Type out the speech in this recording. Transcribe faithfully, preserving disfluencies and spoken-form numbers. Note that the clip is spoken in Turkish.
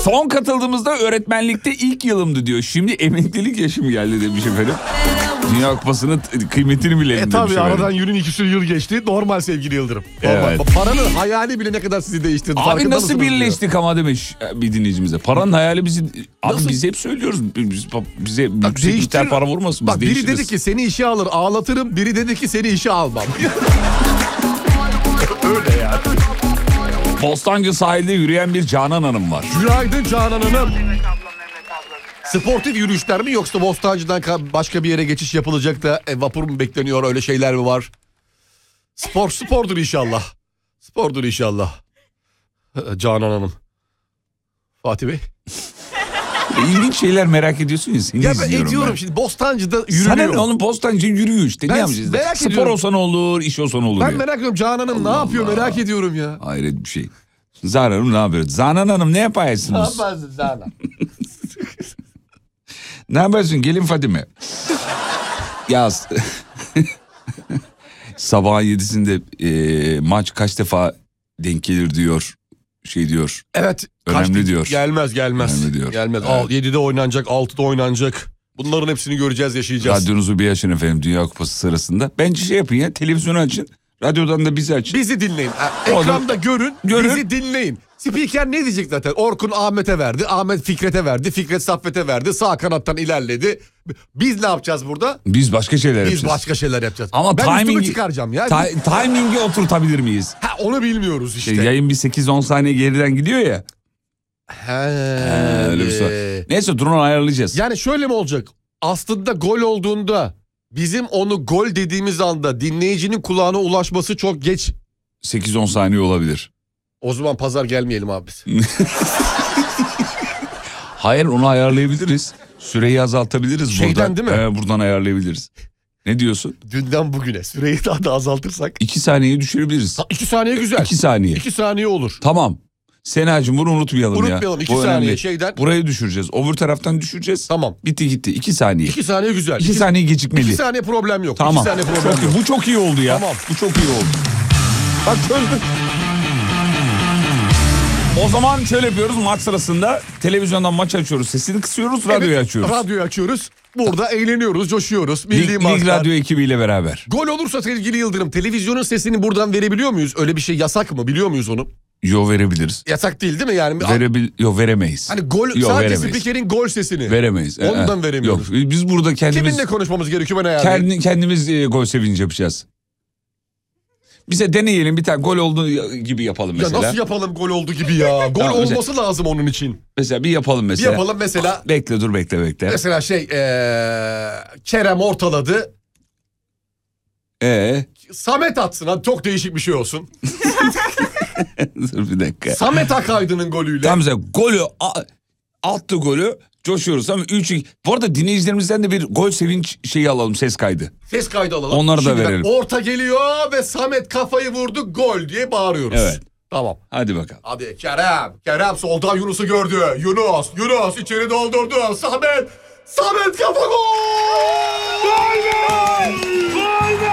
Son katıldığımızda öğretmenlikte ilk yılımdı diyor. Şimdi emeklilik yaşım geldi demiş efendim. Dünya Kupası'nın kıymetini bilelim E demiş tabii efendim. aradan yürün iki sürü yıl geçti. Normal sevgili Yıldırım. Normal. Evet. Paranın hayali bile ne kadar sizi değiştirdi. Abi nasıl birleştik ama demiş bir dinleyicimize. Paranın hayali bizi... Abi Nasıl? biz hep söylüyoruz. Biz, bize Bak, yüksek miktar para vurmasın. Bak biz biri değişiriz. dedi ki seni işe alır ağlatırım. Biri dedi ki seni işe almam. Öyle yani. Bostancı sahilde yürüyen bir Canan Hanım var. Günaydın Canan Hanım. Sportif yürüyüşler mi yoksa Bostancı'dan ka- başka bir yere geçiş yapılacak da e, vapur mu bekleniyor, öyle şeyler mi var? Spor spordur inşallah. Spordur inşallah. Canan Hanım. Fatih Bey. İlginç şeyler merak ediyorsun ya. Seni Ya ben izliyorum ediyorum ben. şimdi Bostancı'da yürünüyor. Sana ne oğlum, Bostancı yürüyor işte. Ben Ne yapacağız? merak Spor ediyorum. olsa ne olur, iş olsa ne olur Ben ya. merak ediyorum Canan Hanım ne Allah yapıyor Allah. merak ediyorum ya. Hayret bir şey. Zahra Hanım ne yapıyor? Zanan Hanım ne yapıyorsunuz? yaparsın Canan? Ne yapıyorsun gelin Fadime? Ya sabah yedisinde e, maç kaç defa denk gelir diyor. Şey diyor. Evet. Önemli kaç- diyor. Gelmez gelmez. Önemli diyor. Gelmez. Evet. Al, yedide oynanacak, altıda oynanacak. Bunların hepsini göreceğiz, yaşayacağız. Radyonuzu bir açın efendim Dünya Kupası sırasında. Bence şey yapın ya, televizyonu açın. Radyodan da bizi açın. Bizi dinleyin. Ha, O Ekranda görün, görün. bizi dinleyin. Spiker ne diyecek zaten? Orkun Ahmet'e verdi, Ahmet Fikret'e verdi, Fikret Saffet'e verdi. Sağ kanattan ilerledi. Biz ne yapacağız burada? Biz başka şeyler Biz yapacağız. başka şeyler yapacağız. Ama ben üstümü timingi- çıkaracağım ya. Ta- timingi oturtabilir miyiz? Ha, onu bilmiyoruz işte. Şey, yayın bir sekiz on saniye geriden gidiyor ya. He, öyle bir şey. Neyse durun ayarlayacağız. Yani şöyle mi olacak? Aslında gol olduğunda bizim onu gol dediğimiz anda dinleyicinin kulağına ulaşması çok geç. sekiz on saniye olabilir. O zaman pazar gelmeyelim abi biz. Hayır, onu ayarlayabiliriz. Süreyi azaltabiliriz Şeyden buradan. değil mi? Ee, buradan ayarlayabiliriz. Ne diyorsun? Dünden bugüne süreyi daha da azaltırsak. İki saniyeyi düşürebiliriz. Ha, iki saniye güzel. İki saniye. İki saniye olur. Tamam. Senacığım bunu unutmayalım, ya. Unutmayalım iki Bu saniye önemli. şeyden. Burayı düşüreceğiz. Öbür taraftan düşüreceğiz. Tamam. Bitti gitti. İki saniye. İki, İki saniye güzel. İki, saniye gecikmeli. iki saniye problem yok. Tamam. İki saniye problem Çok iyi. yok. Bu çok iyi oldu ya. Tamam. Bu çok iyi oldu. Bak çözdük. O zaman şöyle yapıyoruz, maç sırasında televizyondan maç açıyoruz. Sesini kısıyoruz, radyoyu Evet, açıyoruz. Radyoyu açıyoruz. Burada eğleniyoruz, coşuyoruz. Milli Lig, Lig maçlar. Radyo ekibiyle beraber. Gol olursa sevgili Yıldırım televizyonun sesini buradan verebiliyor muyuz? Öyle bir şey yasak mı? Biliyor muyuz onu? Yo, verebiliriz. Yasak değil değil mi yani? Verebil Yo, veremeyiz. Hani gol Yo, sadece veremeyiz. spikerin gol sesini. Veremeyiz. Ondan Ee, veremiyoruz. Yok, biz burada kendimiz Kiminle konuşmamız gerekiyor ben ayarlayayım. kendi, kendimiz e, gol sevinci yapacağız. Bize deneyelim, bir tane gol olduğu gibi yapalım mesela. Ya nasıl yapalım gol oldu gibi ya? Gol Tamam, mesela- olması lazım onun için. Mesela bir yapalım Bir mesela. yapalım mesela. Bekle dur bekle bekle. Mesela şey ee, Kerem ortaladı. Ee, Samet atsın hadi çok değişik bir şey olsun. dur bir dakika. Samet Akaydın'ın golüyle. Tam mesela golü a- attı golü. Coşuyoruz ama üç iki. Bu arada dinleyicilerimizden de bir gol sevinç şeyi alalım, ses kaydı. Ses kaydı alalım. Onları da Şimdi bak, verelim. orta geliyor ve Samet kafayı vurdu gol diye bağırıyoruz. Evet. Tamam. Hadi bakalım. Hadi Kerem. Kerem soldan Yunus'u gördü. Yunus. Yunus içeri doldurdu. Samet. Samet kafa gol! Gol be! Gol be!